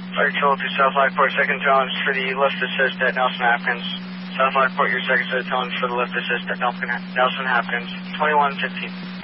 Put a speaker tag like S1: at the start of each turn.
S1: Fire Control to South Lockport, second tones for the lift assist at Nelson Hopkins. South Lockport, your second set of tones for the lift assist at Nelson Hopkins. 2115.